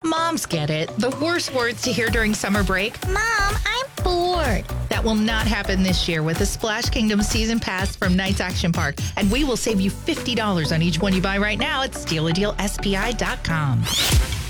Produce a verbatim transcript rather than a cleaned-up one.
Moms get it. The worst words to hear during summer break. Mom, I'm bored. That will not happen this year with the Splash Kingdom Season Pass from Knights Action Park. And we will save you fifty dollars on each one you buy right now at steal a deal S P I dot com.